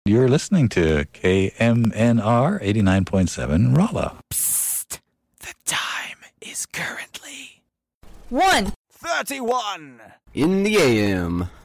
You're listening to KMNR 89.7 Rolla. Psst. The time is currently 1:31 in the AM.